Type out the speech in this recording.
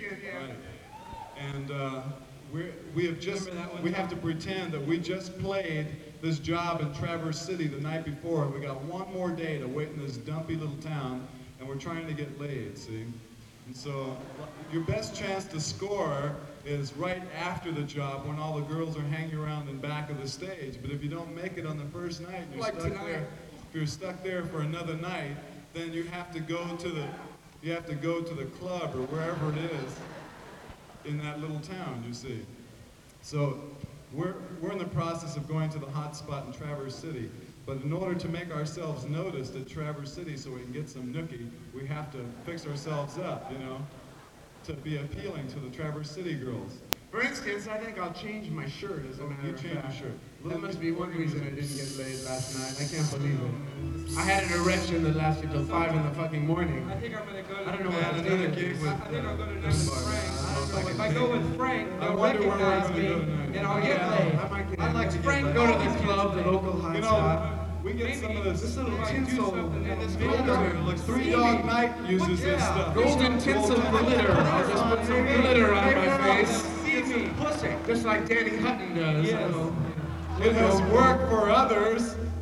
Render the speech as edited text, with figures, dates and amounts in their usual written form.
Right. And we have to pretend that we just played this job in Traverse City the night before, and we got one more day to wait in this dumpy little town, and we're trying to get laid, see? And so your best chance to score is right after the job when all the girls are hanging around in back of the stage. But if you don't make it on the first night, and you're stuck there for another night, then you have to go to the club or wherever it is in that little town, you see. So we're in the process of going to the hot spot in Traverse City, but in order to make ourselves noticed at Traverse City so we can get some nookie, we have to fix ourselves up, you know, to be appealing to the Traverse City girls. For instance, I think I'll change my shirt as a matter of fact. You change your shirt. That must be one reason I didn't get laid last night. I can't believe it. I had an erection that lasted till 5 in the fucking morning. I think I'm gonna go to I don't know what Man, I another did. gig with I think I'm gonna go to Frank. I If I go with Frank, I they'll wonder where we're recognize gonna me, go tonight. and I'll get laid. I might get I'd like to Frank, get go laid. to the club, the local hot You spot. know, we get some of this little If I do tinsel, something in this golden, video, looks Three Dog Night uses this stuff. golden tinsel glitter. I'll just put some glitter on my face. See me. Pussy. Just like Danny Hutton does. Yes. You know. It has worked for others.